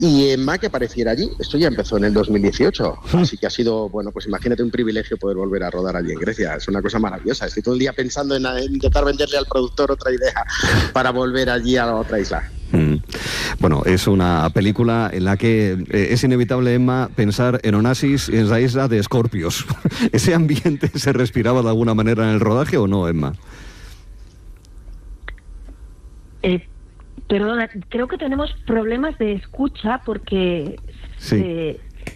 y Emma que apareciera allí. Esto ya empezó en el 2018, así que ha sido, bueno, pues imagínate un privilegio poder volver a rodar allí en Grecia. Es una cosa maravillosa. Estoy todo el día pensando en intentar venderle al productor otra idea para volver allí a otra isla. Bueno, es una película en la que es inevitable, Emma, pensar en Onassis, en la isla de Escorpios. ¿Ese ambiente se respiraba de alguna manera en el rodaje o no, Emma? Perdona, creo que tenemos problemas de escucha porque sí.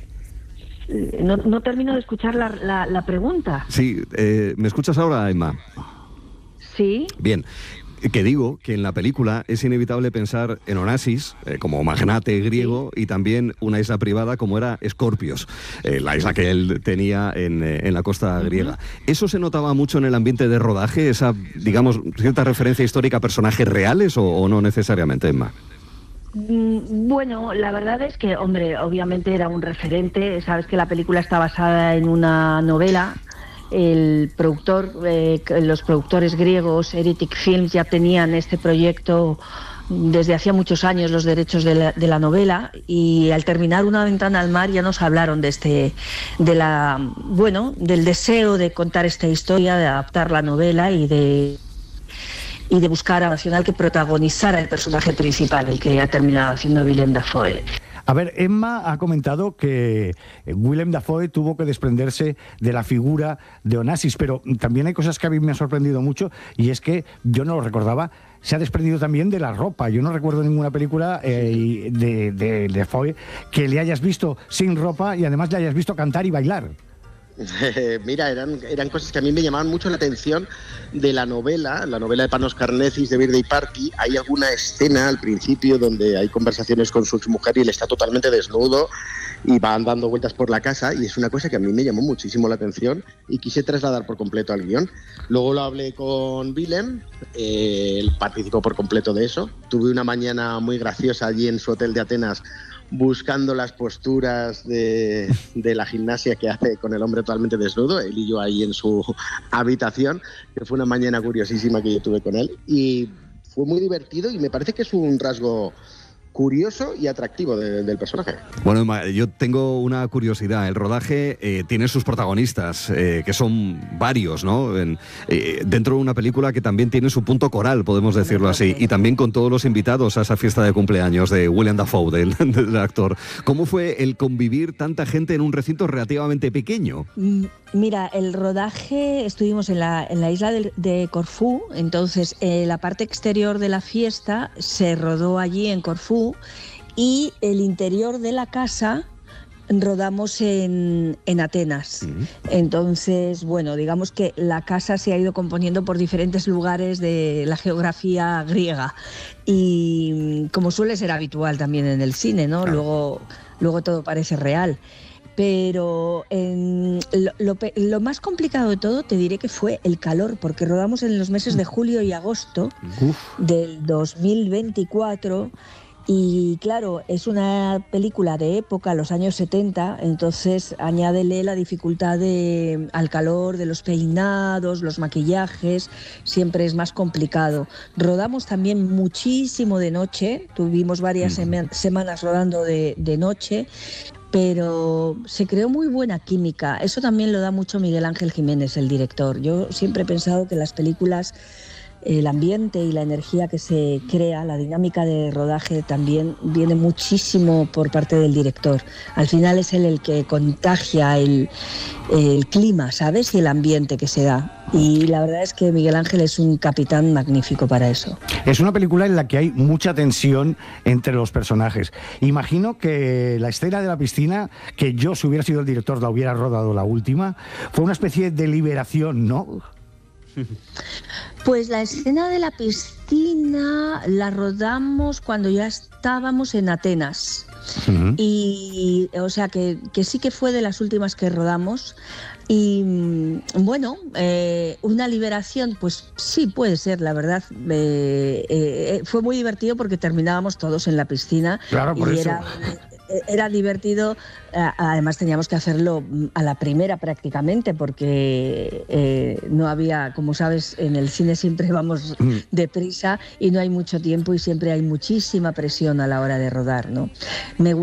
No termino de escuchar la pregunta. Sí, ¿me escuchas ahora, Emma? Sí. Bien. Que digo que en la película es inevitable pensar en Onassis como magnate griego y también una isla privada como era Escorpios, la isla que él tenía en la costa griega. ¿Eso se notaba mucho en el ambiente de rodaje, esa, digamos, cierta referencia histórica a personajes reales o no necesariamente, Emma? Bueno, la verdad es que, hombre, obviamente era un referente. Sabes que la película está basada en una novela. El productor, los productores griegos, Heretic Films, ya tenían este proyecto desde hacía muchos años, los derechos de la novela, y al terminar Una ventana al mar ya nos hablaron del deseo de contar esta historia, de adaptar la novela y de buscar a Nacional que protagonizara el personaje principal, el que ha terminado haciendo Willem Dafoe. A ver, Emma ha comentado que Willem Dafoe tuvo que desprenderse de la figura de Onassis, pero también hay cosas que a mí me han sorprendido mucho, y es que yo no lo recordaba, se ha desprendido también de la ropa. Yo no recuerdo ninguna película de Dafoe que le hayas visto sin ropa y además le hayas visto cantar y bailar. Mira, eran cosas que a mí me llamaban mucho la atención de la novela de Panos Karnezis de Birthday Party. Hay alguna escena al principio donde hay conversaciones con su mujer y él está totalmente desnudo y van dando vueltas por la casa, y es una cosa que a mí me llamó muchísimo la atención y quise trasladar por completo al guión. Luego lo hablé con Willem, él participó por completo de eso. Tuve una mañana muy graciosa allí en su hotel de Atenas buscando las posturas de la gimnasia que hace con el hombre totalmente desnudo, él y yo ahí en su habitación, que fue una mañana curiosísima que yo tuve con él, y fue muy divertido y me parece que es un rasgo curioso y atractivo del personaje. Bueno, Emma, yo tengo una curiosidad. El rodaje tiene sus protagonistas, que son varios, ¿no? Dentro de una película que también tiene su punto coral, podemos decirlo así, y también con todos los invitados a esa fiesta de cumpleaños de Willem Dafoe, del actor. ¿Cómo fue el convivir tanta gente en un recinto relativamente pequeño? Mira, el rodaje, estuvimos en la isla de Corfú, entonces la parte exterior de la fiesta se rodó allí en Corfú, y el interior de la casa rodamos en Atenas. Entonces, bueno, digamos que la casa se ha ido componiendo por diferentes lugares de la geografía griega, y como suele ser habitual también en el cine, ¿no? Claro. Luego todo parece real. Pero lo más complicado de todo te diré que fue el calor, porque rodamos en los meses de julio y agosto del 2024, y claro, es una película de época, los años 70, entonces añádele la dificultad al calor de los peinados, los maquillajes, siempre es más complicado. Rodamos también muchísimo de noche, tuvimos varias semanas rodando de noche, pero se creó muy buena química. Eso también lo da mucho Miguel Ángel Jiménez, el director. Yo siempre he pensado que las películas, el ambiente y la energía que se crea, la dinámica de rodaje también viene muchísimo por parte del director. Al final es él el que contagia el clima, ¿sabes? Y el ambiente que se da. Y la verdad es que Miguel Ángel es un capitán magnífico para eso. Es una película en la que hay mucha tensión entre los personajes. Imagino que la escena de la piscina, que yo, si hubiera sido el director, la hubiera rodado la última, fue una especie de liberación, ¿no? Pues la escena de la piscina la rodamos cuando ya estábamos en Atenas. Y o sea que sí que fue de las últimas que rodamos. Y bueno, una liberación, pues sí puede ser, la verdad. Fue muy divertido porque terminábamos todos en la piscina. Claro, por eso. Era divertido, además teníamos que hacerlo a la primera prácticamente, porque no había, como sabes, en el cine siempre vamos deprisa y no hay mucho tiempo y siempre hay muchísima presión a la hora de rodar, ¿no?